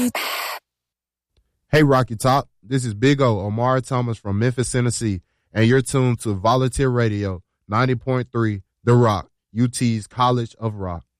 Hey, Rocky Top. This is Big O, Omari Thomas from Memphis, Tennessee, and you're tuned to Volunteer Radio 90.3, The Rock, UT's College of Rock.